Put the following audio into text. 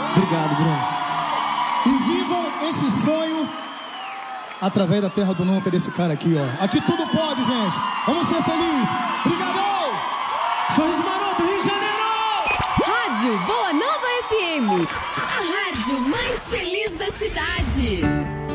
Obrigado, Bruno. E vivam esse sonho através da terra do nunca desse cara aqui, ó. Aqui tudo pode, gente. Vamos ser felizes. Obrigado! Sorriso Maroto, Rio de Janeiro! Rádio Boa Nova FM. A rádio mais feliz da cidade.